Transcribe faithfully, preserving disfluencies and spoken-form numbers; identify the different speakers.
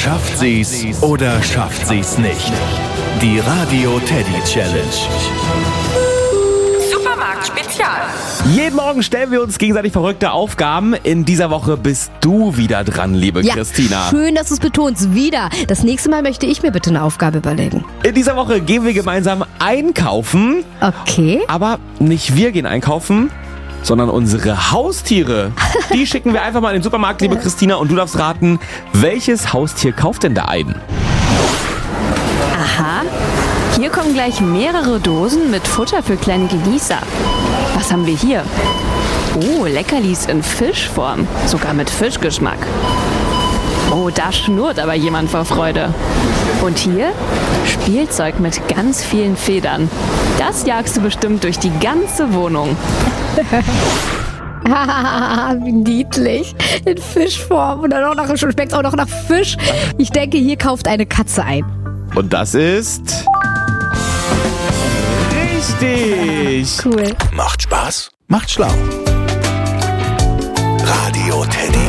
Speaker 1: Schafft sie's oder schafft sie's nicht? Die Radio Teddy Challenge.
Speaker 2: Supermarkt Spezial.
Speaker 3: Jeden Morgen stellen wir uns gegenseitig verrückte Aufgaben. In dieser Woche bist du wieder dran, liebe
Speaker 4: Ja,
Speaker 3: Christina.
Speaker 4: schön, dass du es betonst. Wieder. Das nächste Mal möchte ich mir bitte eine Aufgabe überlegen.
Speaker 3: In dieser Woche gehen wir gemeinsam einkaufen.
Speaker 4: Okay.
Speaker 3: Aber nicht wir gehen einkaufen, sondern unsere Haustiere. Die schicken wir einfach mal in den Supermarkt, liebe Christina. Und du darfst raten, welches Haustier kauft denn da ein?
Speaker 5: Aha, hier kommen gleich mehrere Dosen mit Futter für kleine Genießer. Was haben wir hier? Oh, Leckerlis in Fischform, sogar mit Fischgeschmack. Oh, da schnurrt aber jemand vor Freude. Und hier? Spielzeug mit ganz vielen Federn. Das jagst du bestimmt durch die ganze Wohnung.
Speaker 4: Wie niedlich. In Fischform. Und dann auch noch, schmeckt auch noch nach Fisch. Ich denke, hier kauft eine Katze ein.
Speaker 3: Und das ist... richtig.
Speaker 4: Cool.
Speaker 1: Macht Spaß, macht schlau. Radio Teddy.